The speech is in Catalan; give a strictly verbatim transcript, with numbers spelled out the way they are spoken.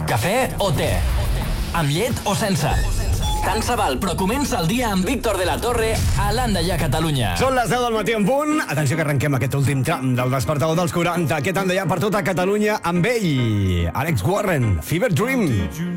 Cafè o te? Amb llet o sense? Tant se val, però comença el dia amb Víctor de la Torre a l'Anda Ja Catalunya. Són les deu del matí en punt. Atenció que arrenquem aquest últim tram del despertador dels quaranta. Aquest Anda Ja per tota Catalunya amb ell, Alex Warren, Fever Dream.